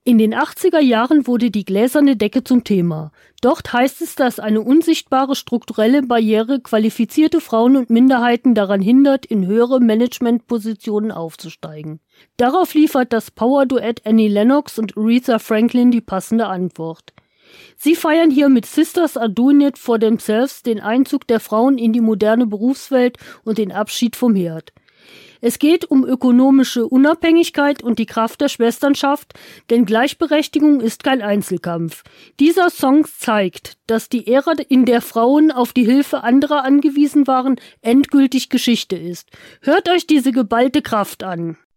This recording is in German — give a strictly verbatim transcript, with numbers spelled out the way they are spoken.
In den achtziger Jahren wurde die gläserne Decke zum Thema. Dort heißt es, dass eine unsichtbare strukturelle Barriere qualifizierte Frauen und Minderheiten daran hindert, in höhere Managementpositionen aufzusteigen. Darauf liefert das Power-Duett Annie Lennox und Aretha Franklin die passende Antwort. Sie feiern hier mit Sisters Are Doing It for Themselves den Einzug der Frauen in die moderne Berufswelt und den Abschied vom Herd. Es geht um ökonomische Unabhängigkeit und die Kraft der Schwesternschaft, denn Gleichberechtigung ist kein Einzelkampf. Dieser Song zeigt, dass die Ära, in der Frauen auf die Hilfe anderer angewiesen waren, endgültig Geschichte ist. Hört euch diese geballte Kraft an.